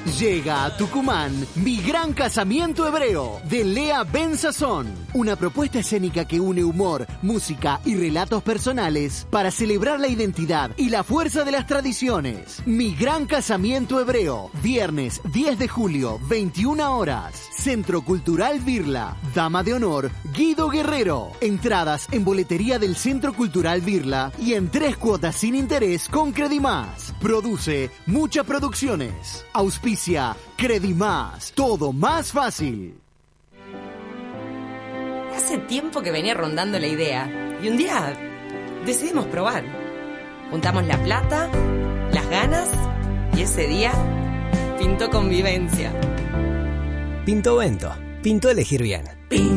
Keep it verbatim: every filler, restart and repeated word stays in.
Llega a Tucumán Mi Gran Casamiento Hebreo de Lea Ben Sazón. Una propuesta escénica que une humor, música y relatos personales para celebrar la identidad y la fuerza de las tradiciones. Mi Gran Casamiento Hebreo. Viernes diez de julio, veintiuna horas. Centro Cultural Birla. Dama de honor, Guido Guerrero. Entradas en boletería del Centro Cultural Birla y en tres cuotas sin interés con Credimás. Produce Muchas Producciones. Auspicia Credimás. Todo más fácil. Hace tiempo que venía rondando la idea y un día decidimos probar. Juntamos la plata, las ganas y ese día pintó convivencia. Pinto Vento. Pintó elegir bien. Pinto.